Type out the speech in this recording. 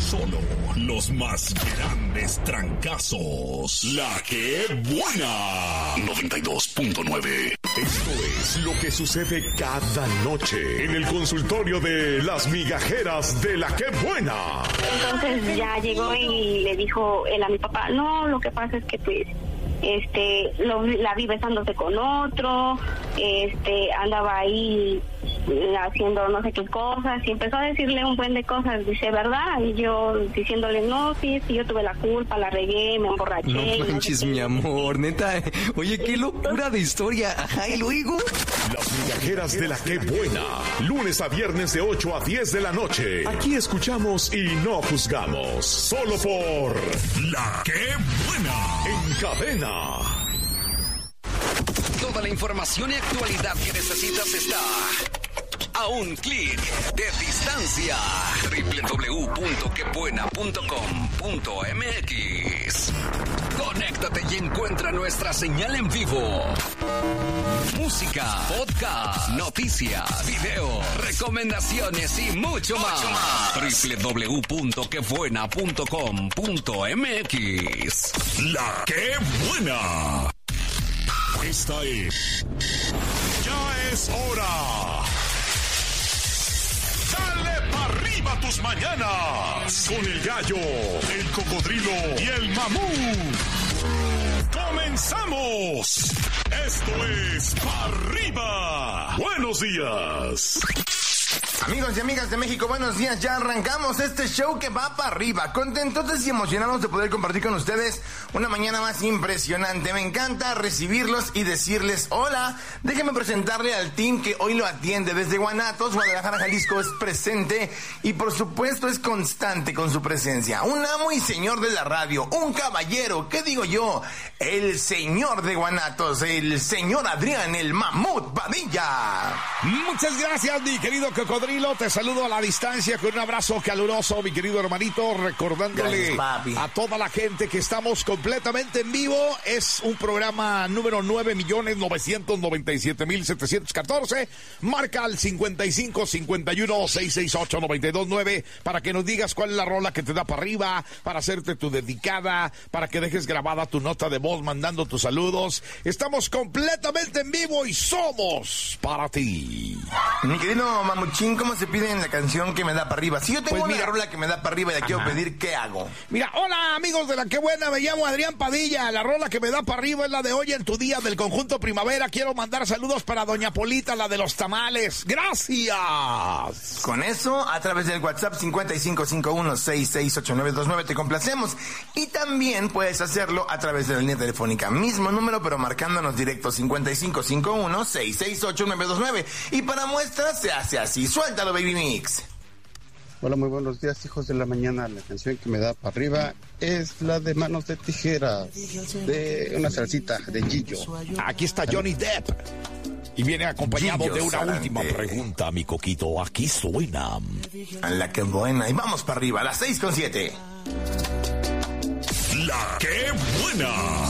Solo los más grandes trancazos. La que buena. 92.9. Esto es lo que sucede cada noche en el consultorio de las migajeras de La que buena. Entonces ya llegó y le dijo él a mi papá, no, lo que pasa es que pues la vi besándose con otro, andaba ahí haciendo no sé qué cosas, y empezó a decirle un buen de cosas, dice, ¿verdad? Y yo diciéndole, no, sí, yo tuve la culpa, la regué, me emborraché. No manches, mi amor, neta. Oye, qué locura de historia. Ajá, y luego. Las migajeras de La que buena. Lunes a viernes de 8 a 10 de la noche. Aquí escuchamos y no juzgamos. Solo por La que buena. En cadena. Toda la información y actualidad que necesitas está a un clic de distancia. www.quebuena.com.mx. Conéctate y encuentra nuestra señal en vivo. Música, podcast, noticias, video, recomendaciones y mucho más. www.quebuena.com.mx. La que buena. Esta es... Ya es hora. Dale para arriba tus mañanas. Con el gallo, el cocodrilo y el mamut. ¡Comenzamos! Esto es Pa' Arriba. Buenos días. Amigos y amigas de México, buenos días. Ya arrancamos este show que va para arriba. Contentos y emocionados de poder compartir con ustedes una mañana más impresionante. Me encanta recibirlos y decirles hola. Déjenme presentarle al team que hoy lo atiende desde Guanatos, Guadalajara, Jalisco. Es presente y por supuesto es constante con su presencia. Un amo y señor de la radio, un caballero, ¿qué digo yo? El señor de Guanatos, el señor Adrián, el Mamut Padilla. Muchas gracias, mi querido cocodrilo. Te saludo a la distancia con un abrazo caluroso, mi querido hermanito, recordándole a toda la gente que estamos completamente en vivo. Es un programa número 9,997,714. Marca al 5551-668-929 para que nos digas cuál es la rola que te da para arriba, para hacerte tu dedicada, para que dejes grabada tu nota de voz mandando tus saludos. Estamos completamente en vivo y somos para ti. Mi querido Mamuchín, ¿cómo se pide en la canción que me da para arriba? Si yo tengo una rola que me da para arriba y la quiero pedir, ¿qué hago? Mira, hola amigos de La que buena, me llamo Adrián Padilla. La rola que me da para arriba es la de Hoy en tu día del conjunto Primavera. Quiero mandar saludos para doña Polita, la de los tamales. ¡Gracias! Con eso, a través del WhatsApp 5551-668929 te complacemos. Y también puedes hacerlo a través de la línea telefónica. Mismo número, pero marcándonos directo 5551-668-929. Y para muestras se hace así. Suéltalo, Baby Mix. Hola, muy buenos días, hijos de la mañana. La canción que me da para arriba es la de Manos de Tijeras, de una salsita de Gillo. Aquí está Johnny Depp. Y viene acompañado Gillo de una Sarante. última pregunta, mi coquito. Aquí suena. A La que buena. Y vamos para arriba, a las 6:07. La que buena.